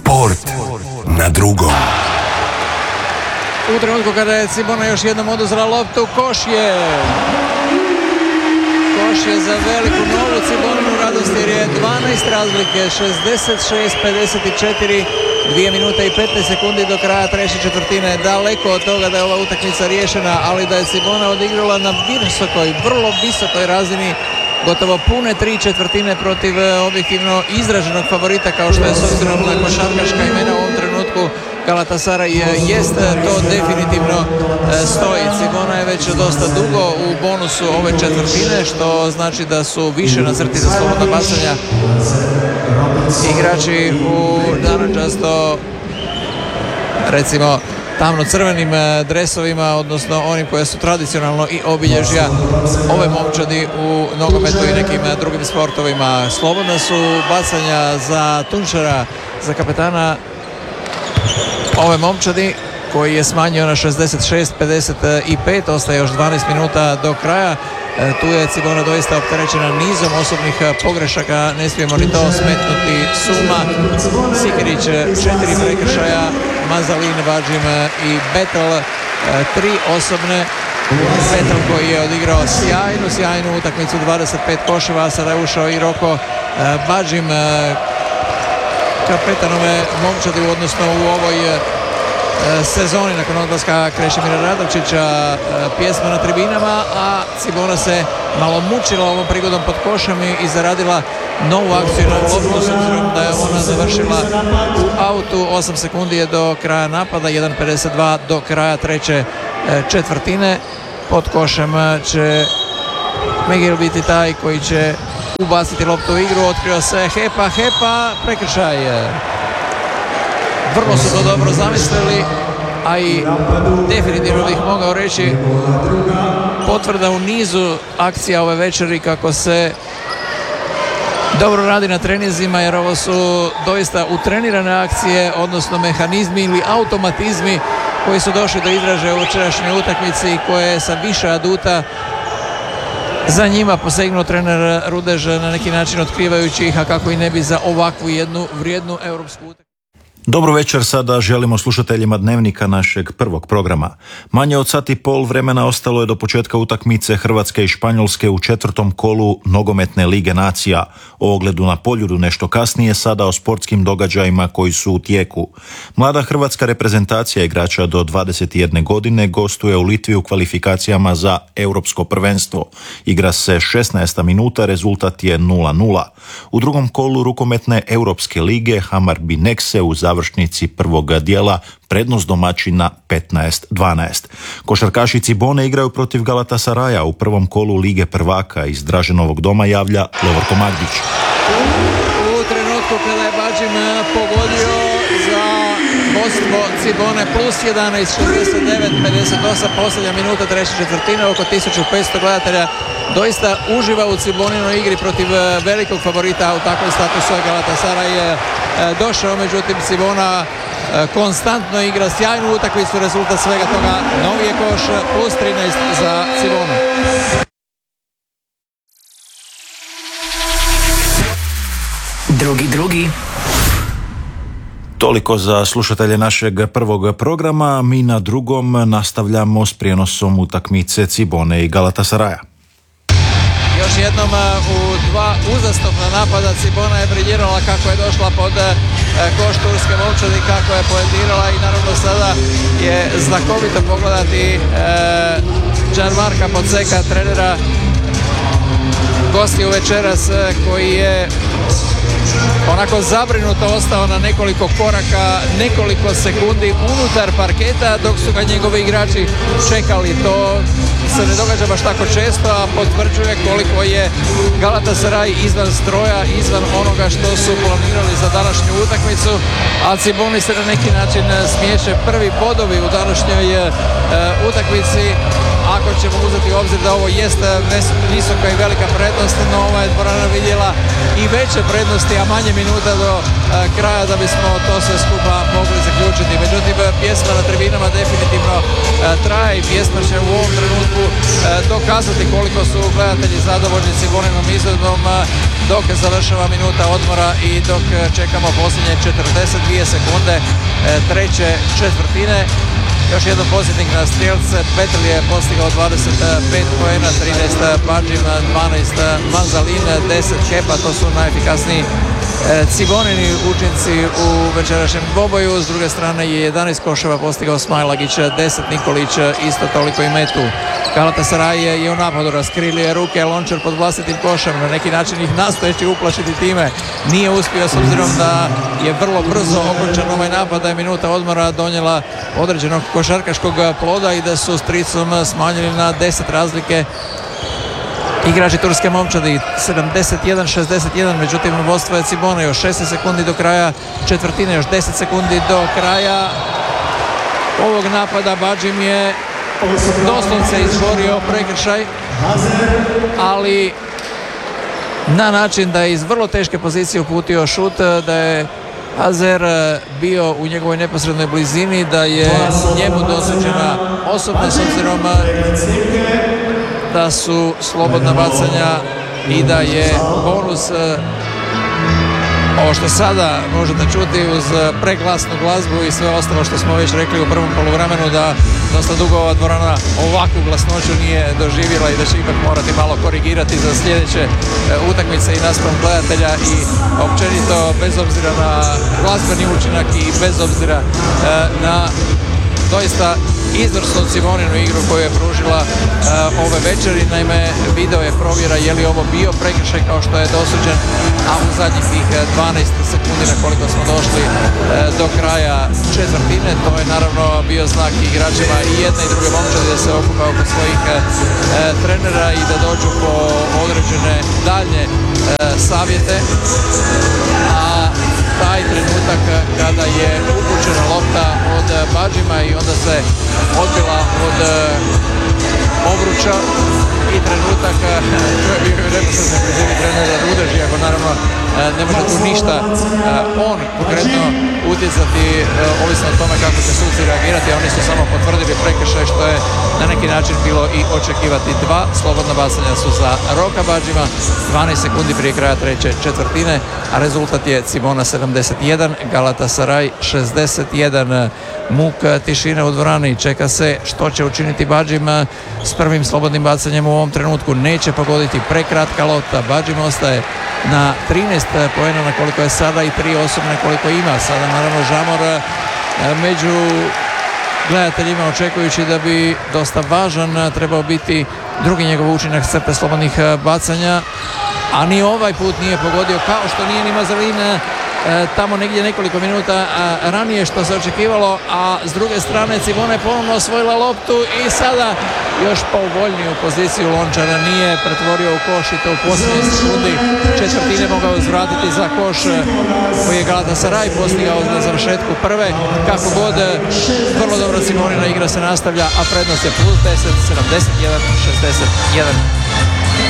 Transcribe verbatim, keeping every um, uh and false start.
Sport na drugom. U trenutku kada je Cibona još jednom oduzela loptu, koš je koš je za veliku novu Ciboninu radost jer je dvanaest razlike, šezdeset šest pedeset četiri, dvije minute i petnaest sekundi do kraja treće četvrtine. Daleko od toga da je ova utakmica riješena, ali da je Cibona odigrala na visokoj, vrlo visokoj razini, gotovo pune tri četvrtine protiv objektivno izraženog favorita kao što je s obzirom na košarkaška imena u ovom trenutku Galatasaray, jest to definitivno stoji. Cibona je već dosta dugo u bonusu ove četvrtine, što znači da su više na crti za slobodna bacanja igrači u narančasto, recimo tamno-crvenim dresovima, odnosno onim koje su tradicionalno i obilježja ove momčadi u nogometu i nekim drugim sportovima. Slobodna su bacanja za Tunčara, za kapetana ove momčadi, koji je smanjio na šezdeset šest pedeset pet, ostaje još dvanaest minuta do kraja. Tu je Cibona doista opterećena nizom osobnih pogrešaka, ne smijemo ni to smetnuti suma. Sikirić četiri prekršaja, Mazalin, Vađim i Betel tri osobne. Betel koji je odigrao sjajnu, sjajnu utakmicu, dvadeset pet koševa, a sada je ušao i Roko Vađim, kapetanove momčadi, odnosno u ovoj sezoni nakon odlaska Krešimira Radovčića, pjesma na tribinama, a Cibona se malo mučila ovom prigodom pod košem i zaradila novu akciju na loptu, s obzirom da je ona završila u autu. osam sekundi je do kraja napada, jedan pedeset dva do kraja treće četvrtine. Pod košem će Megil biti taj koji će ubaciti loptu u igru. Otkrio se Hepa, Hepa, prekršaj. Vrlo su to dobro zamislili, a i definitivno bih mogao reći potvrda u nizu akcija ove večeri kako se dobro radi na treninzima, jer ovo su doista utrenirane akcije, odnosno mehanizmi ili automatizmi koji su došli do izražaja u večerašnjoj utakmici i koje sa više aduta za njima posegnuo trener Rudež, na neki način otkrivajući ih, a kako i ne bi za ovakvu jednu vrijednu europsku utakmicu. Dobro večer, sada želimo slušateljima Dnevnika našeg prvog programa. Manje od sat i pol vremena ostalo je do početka utakmice Hrvatske i Španjolske u četvrtom kolu Nogometne lige nacija. O ogledu na Poljudu nešto kasnije, sada o sportskim događajima koji su u tijeku. Mlada hrvatska reprezentacija igrača do dvadeset jedne godine gostuje u Litvi u kvalifikacijama za europsko prvenstvo. Igra se šesnaesta minuta, rezultat je nula nula. U drugom kolu rukometne Europske lige Hammarby Nexe u završnici prvog dijela prednost domaćina petnaest dvanaest. Košarkaši Cibone igraju protiv Galatasaraya u prvom kolu Lige prvaka. Iz Draženovog doma javlja Lovorko Magdić. U trenutku kada je Bađim pogodio za vodstvo Cibone plus jedanaest, šezdeset devet pedeset osam, posljednja minuta treće četvrtine, oko tisuću petsto gledatelja doista uživa u Ciboninoj igri protiv velikog favorita, u takvom statusu je Galatasaray došao, međutim Cibona konstantno igra sjajnu utakmicu, rezultat svega toga novi je koš plus trinaest za Cibonu. Drugi, drugi. Toliko za slušatelje našeg prvog programa. Mi na drugom nastavljamo s prijenosom utakmice Cibone i Galatasaraya. Još jednom u dva uzastopna napada Cibona je briljirala kako je došla pod koš turske momčadi, kako je poentirala i naravno sada je znakovito pogledati Gianmarca Podseka, trenera gostiju večeras, koji je onako zabrinuto ostao na nekoliko koraka, nekoliko sekundi unutar parketa dok su ga njegovi igrači čekali. To se ne događa baš tako često, a potvrđuje koliko je Galatasaray izvan stroja, izvan onoga što su planirali za današnju utakmicu, a Ciboni se na neki način smiješe prvi bodovi u današnjoj e, utakmici, ako ćemo uzeti u obzir da ovo jeste visoka i velika prednost, no ova je dvorana vidjela i veće prednosti, a manje minuta do uh, kraja da bismo to sve skupa mogli zaključiti. Međutim, pjesma na tribinama definitivno uh, traje i pjesma će u ovom trenutku uh, dokazati koliko su gledatelji zadovoljni Simoninom izvedbom uh, dok završava minuta odmora i dok uh, čekamo posljednje četrdeset dvije sekunde uh, treće četvrtine. Još jedan podsjetnik na strijelce. Petrl je postigao dvadeset pet poena, trinaest Badžim, dvanaest Manzalin, deset Kepa, to su najefikasniji Cibonini učinci u večerašnjem dvoboju. S druge strane je jedanaest koševa postigao Smajlagić, deset Nikolić, isto toliko i metu. Galatasaray je u napadu raskrilio ruke, Lončar pod vlastitim košem, na neki način ih nastojeći uplašiti time. Nije uspio s obzirom da je vrlo brzo okončan ovaj napad, da je minuta odmora donijela određenog košarkaškog ploda i da su s tricom smanjili na deset razlike igrači turske momčadi. Sedamdeset jedan šezdeset jedan, međutim vodstvo je Cibona. Još šesnaest sekundi do kraja četvrtine, još deset sekundi do kraja ovog napada. Badžim je doslovce izborio prekršaj, ali na način da je iz vrlo teške pozicije uputio šut, da je Azer bio u njegovoj neposrednoj blizini, da je njemu dosuđena osobna s obzirom da su slobodna bacanja i da je bonus ovo što sada možete čuti uz preglasnu glazbu i sve ostalo što smo već rekli u prvom poluvremenu, da dosta dugo ova dvorana ovakvu glasnoću nije doživjela i da će ipak morati malo korigirati za sljedeće utakmice i naspram gledatelja i općenito bez obzira na glazbeni učinak i bez obzira na doista izvrsnu Cimoninu igru koju je pružila uh, ove večeri. Naime, video je provjera je li ovo bio prekršaj kao što je dosuđen, a u zadnjih tih dvanaest sekundi na koliko smo došli uh, do kraja četvrtine, to je naravno bio znak igračima i jedne i druge momčadi da se okupa oko svojih uh, trenera i da dođu po određene daljnje uh, savjete. A taj trenutak kada je upućena lopta od Badžima i onda se odbila od obruča i trenutak koji je bio neposredno blizini trenera Rudeži, ako naravno ne može tu ništa on konkretno utjecati, ovisno o tome kako će suci reagirati, a oni su samo potvrdili prekršaj, što je na neki način bilo i očekivati. Dva slobodna bacanja su za Roka Badžima, dvanaest sekundi prije kraja treće četvrtine, a rezultat je Cibona sedamdeset jedan, Galatasaray šezdeset jedan. Muk tišine u dvorani, čeka se što će učiniti Badžim s prvim slobodnim bacanjem u ovom trenutku. Neće pogoditi, prekratka lopta. Badžim ostaje na trinaest poena na koliko je sada i tri osobne koliko ima. Sada naravno žamor među gledateljima, očekujući da bi dosta važan trebao biti drugi njegov učinak s crte slobodnih bacanja, a ni ovaj put nije pogodio, kao što nije ni Manzalin tamo negdje nekoliko minuta ranije što se očekivalo, a s druge strane Cibona je ponovno osvojila loptu i sada još povoljniju poziciju Lončara nije pretvorio u koš i to u posljednjoj sekundi četvrtine mogao uzvratiti za koš koji je Galatasaray postigao na završetku prve. Kako god, vrlo dobro Cimonina igra se nastavlja, a prednost je plus deset, sedamdeset jedan šezdeset jedan.